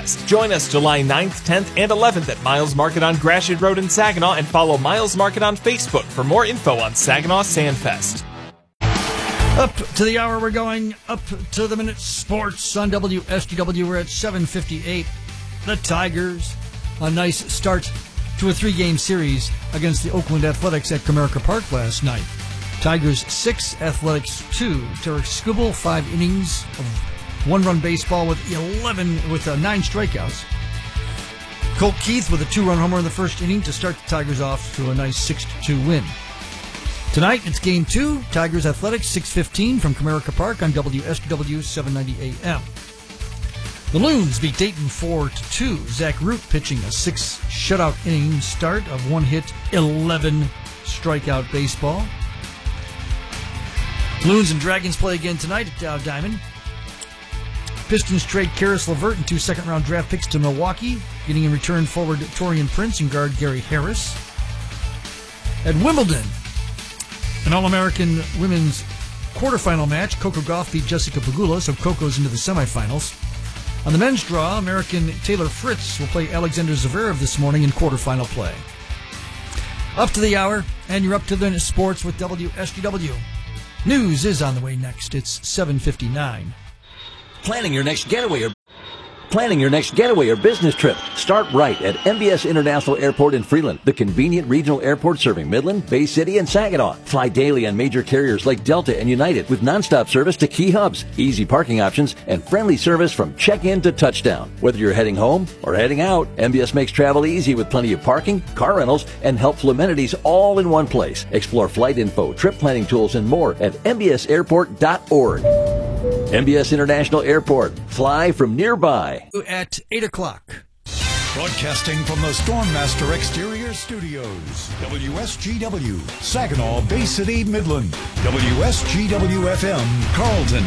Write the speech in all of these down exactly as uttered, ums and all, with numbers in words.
Sandfest. Join us July ninth, tenth, and eleventh at Miles Market on Gratiot Road in Saginaw, and follow Miles Market on Facebook for more info on Saginaw Sandfest. Up to the hour, we're going up to the minute. Sports on W S G W. We're at seven fifty-eight. The Tigers, a nice start to a three-game series against the Oakland Athletics at Comerica Park last night. Tigers six, Athletics two. Tarek Skubal, five innings of one-run baseball with eleven with uh, nine strikeouts. Colt Keith with a two-run homer in the first inning to start the Tigers off to a nice six to two win. Tonight, it's Game two, Tigers Athletics, six fifteen from Comerica Park on W S G W seven ninety A M. The Loons beat Dayton four to two. Zach Root pitching a six shutout inning start of one hit, eleven strikeout baseball. Loons and Dragons play again tonight at Dow Diamond. Pistons trade Karis LeVert and two second-round draft picks to Milwaukee, getting in return forward Torian Prince and guard Gary Harris. At Wimbledon, an All-American women's quarterfinal match, Coco Gauff beat Jessica Pegula, so Coco's into the semifinals. On the men's draw, American Taylor Fritz will play Alexander Zverev this morning in quarterfinal play. Up to the hour, and you're up to the sports with W S G W. News is on the way next. It's seven fifty-nine. Planning your next getaway or Planning your next getaway or business trip. Start right at M B S International Airport in Freeland, the convenient regional airport serving Midland, Bay City, and Saginaw. Fly daily on major carriers like Delta and United with nonstop service to key hubs, easy parking options, and friendly service from check-in to touchdown. Whether you're heading home or heading out, M B S makes travel easy with plenty of parking, car rentals, and helpful amenities all in one place. Explore flight info, trip planning tools, and more at m b s airport dot org. M B S International Airport. Fly from nearby. At eight o'clock. Broadcasting from the Stormmaster Exterior Studios. W S G W, Saginaw, Bay City, Midland. W S G W F M, Carlton.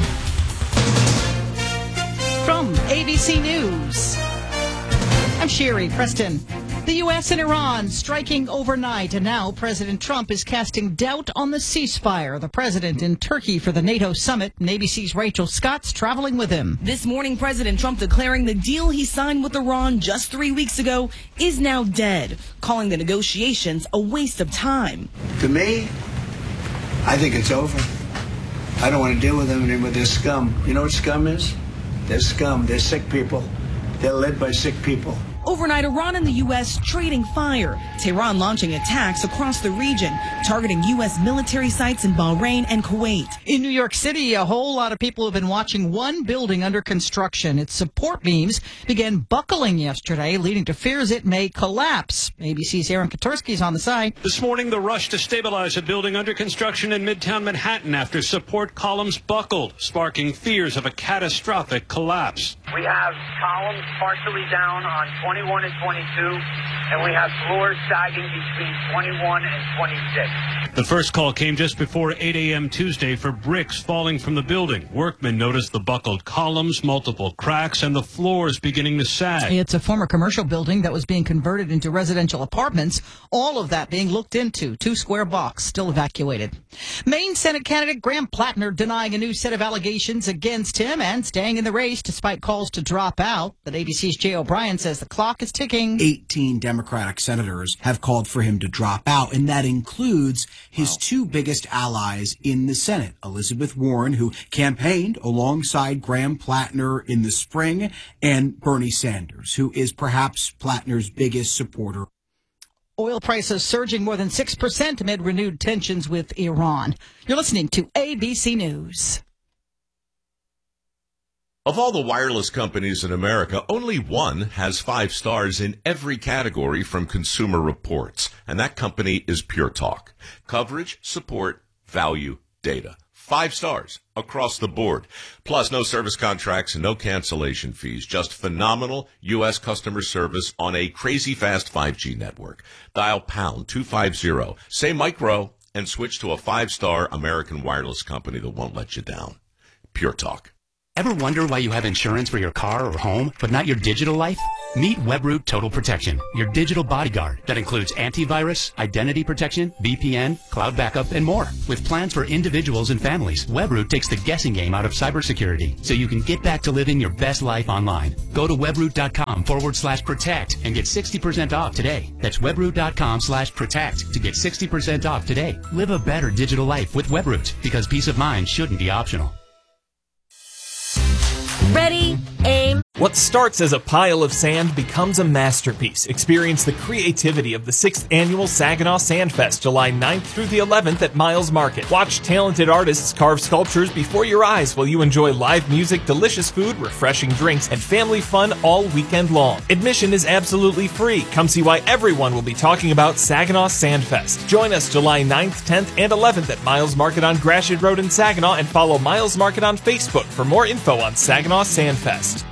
From A B C News, I'm Sherry Preston. The U S and Iran striking overnight, and now President Trump is casting doubt on the ceasefire. The president in Turkey for the NATO summit, and A B C's Rachel Scott's traveling with him. This morning, President Trump declaring the deal he signed with Iran just three weeks ago is now dead, calling the negotiations a waste of time. To me, I think it's over. I don't want to deal with them anymore. They're scum. You know what scum is? They're scum. They're sick people. They're led by sick people. Overnight, Iran and the U S trading fire. Tehran launching attacks across the region, targeting U S military sites in Bahrain and Kuwait. In New York City, a whole lot of people have been watching one building under construction. Its support beams began buckling yesterday, leading to fears it may collapse. A B C's Aaron Katursky is on the site. This morning, the rush to stabilize a building under construction in Midtown Manhattan after support columns buckled, sparking fears of a catastrophic collapse. We have columns partially down on twenty-one and twenty-two, and we have floors sagging between twenty-one and twenty-six. The first call came just before eight a.m. Tuesday for bricks falling from the building. Workmen noticed the buckled columns, multiple cracks, and the floors beginning to sag. It's a former commercial building that was being converted into residential apartments. All of that being looked into. Two square blocks still evacuated. Maine Senate candidate Graham Plattner denying a new set of allegations against him and staying in the race despite calls to drop out. But A B C's Jay O'Brien says the clock is ticking. eighteen Democratic senators have called for him to drop out, and that includes his wow. two biggest allies in the Senate, Elizabeth Warren, who campaigned alongside Graham Plattner in the spring, and Bernie Sanders, who is perhaps Plattner's biggest supporter. Oil prices surging more than six percent amid renewed tensions with Iran. You're listening to A B C News. Of all the wireless companies in America, only one has five stars in every category from Consumer Reports, and that company is Pure Talk. Coverage, support, value, data. Five stars across the board. Plus, no service contracts and no cancellation fees. Just phenomenal U S customer service on a crazy fast five G network. Dial pound two fifty, say micro, and switch to a five-star American wireless company that won't let you down. Pure Talk. Ever wonder why you have insurance for your car or home, but not your digital life? Meet Webroot Total Protection, your digital bodyguard that includes antivirus, identity protection, V P N, cloud backup, and more. With plans for individuals and families, Webroot takes the guessing game out of cybersecurity so you can get back to living your best life online. Go to webroot.com forward slash protect and get sixty percent off today. That's webroot.com slash protect to get sixty percent off today. Live a better digital life with Webroot because peace of mind shouldn't be optional. Ready, aim. What starts as a pile of sand becomes a masterpiece. Experience the creativity of the sixth Annual Saginaw Sandfest, July ninth through the eleventh at Miles Market. Watch talented artists carve sculptures before your eyes while you enjoy live music, delicious food, refreshing drinks, and family fun all weekend long. Admission is absolutely free. Come see why everyone will be talking about Saginaw Sandfest. Join us July ninth, tenth, and eleventh at Miles Market on Gratiot Road in Saginaw, and follow Miles Market on Facebook for more info on Saginaw Sandfest.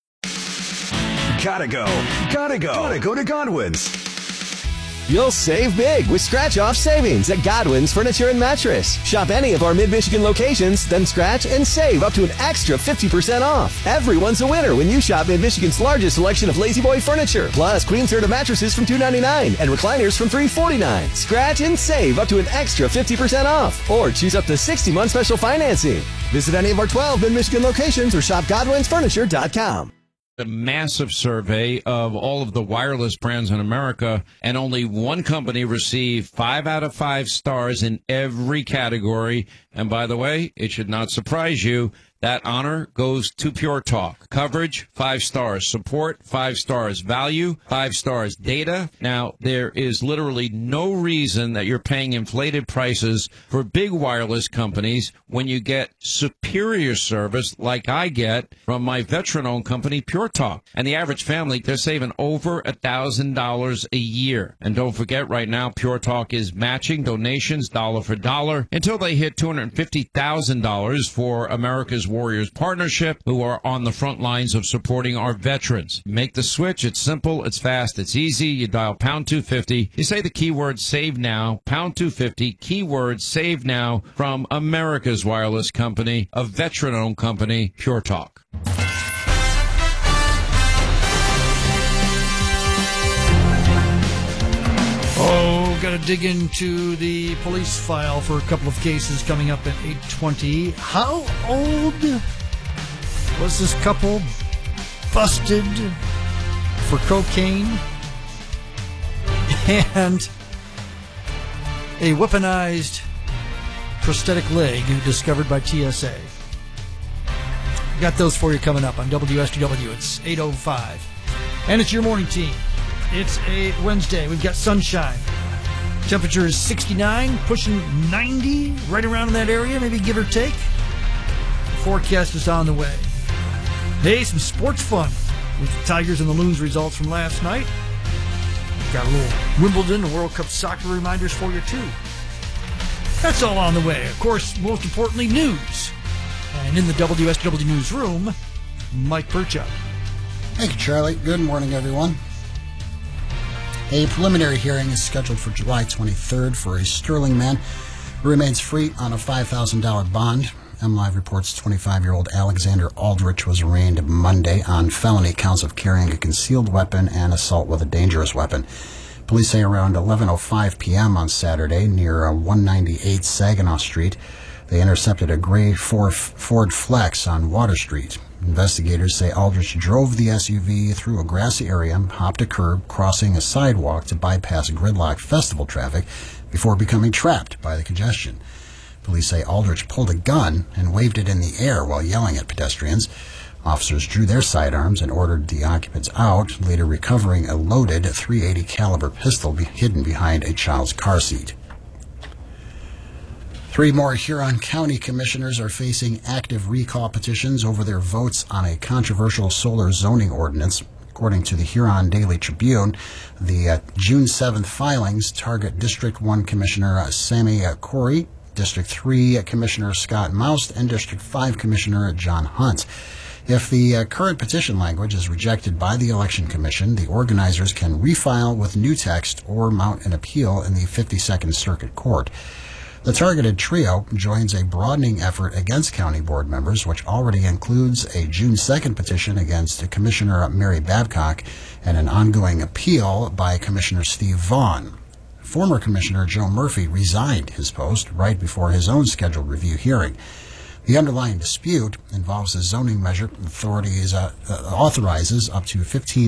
Gotta go. Gotta go. Gotta go to Godwin's. You'll save big with scratch-off savings at Godwin's Furniture and Mattress. Shop any of our Mid-Michigan locations, then scratch and save up to an extra fifty percent off. Everyone's a winner when you shop Mid-Michigan's largest selection of Lazy Boy furniture, plus Queen Serta mattresses from two ninety-nine and recliners from three forty-nine. Scratch and save up to an extra fifty percent off, or choose up to sixty month special financing. Visit any of our twelve Mid-Michigan locations or shop godwins furniture dot com. A massive survey of all of the wireless brands in America, and only one company received five out of five stars in every category. And by the way, it should not surprise you, that honor goes to Pure Talk. Coverage, five stars. Support, five stars. Value, five stars. Data, now there is literally no reason that you're paying inflated prices for big wireless companies when you get superior service like I get from my veteran-owned company, Pure Talk. And the average family, they're saving over a thousand dollars a year. And don't forget, right now, Pure Talk is matching donations dollar for dollar until they hit two hundred fifty thousand dollars for America's Warriors Partnership, who are on the front lines of supporting our veterans. Make the switch. It's simple, it's fast, it's easy. You dial pound two fifty. You say the keyword save now, pound two fifty, keyword save now, from America's wireless company, a veteran-owned company, Pure Talk. Oh, got to dig into the police file for a couple of cases coming up at eight twenty. How old was this couple busted for cocaine and a weaponized prosthetic leg discovered by T S A? Got those for you coming up on W S G W. It's eight oh five. And it's your morning team. It's a Wednesday. We've got sunshine. Temperature is sixty-nine, pushing ninety, right around in that area, maybe give or take. Forecast is on the way. Hey, some sports fun with the Tigers and the Loons results from last night. Got a little Wimbledon and World Cup soccer reminders for you, too. That's all on the way. Of course, most importantly, news. And in the W S W newsroom, Mike Perchuk. Thank you, Charlie. Good morning, everyone. A preliminary hearing is scheduled for July twenty-third for a Sterling man who remains free on a five thousand dollars bond. MLive reports twenty-five-year-old Alexander Aldrich was arraigned Monday on felony counts of carrying a concealed weapon and assault with a dangerous weapon. Police say around eleven oh five p.m. on Saturday near one ninety-eight Saginaw Street, they intercepted a gray Ford Flex on Water Street. Investigators say Aldrich drove the S U V through a grassy area, hopped a curb, crossing a sidewalk to bypass gridlocked festival traffic before becoming trapped by the congestion. Police say Aldrich pulled a gun and waved it in the air while yelling at pedestrians. Officers drew their sidearms and ordered the occupants out, later recovering a loaded three eighty caliber pistol be- hidden behind a child's car seat. Three more Huron County commissioners are facing active recall petitions over their votes on a controversial solar zoning ordinance. According to the Huron Daily Tribune, the uh, June seventh filings target District one Commissioner uh, Sammy uh, Corey, District three uh, Commissioner Scott Moust, and District five Commissioner John Hunt. If the uh, current petition language is rejected by the Election Commission, the organizers can refile with new text or mount an appeal in the fifty-second Circuit Court. The targeted trio joins a broadening effort against county board members, which already includes a June second petition against Commissioner Mary Babcock and an ongoing appeal by Commissioner Steve Vaughn. Former Commissioner Joe Murphy resigned his post right before his own scheduled review hearing. The underlying dispute involves a zoning measure authorities uh, uh, authorizes up to fifteen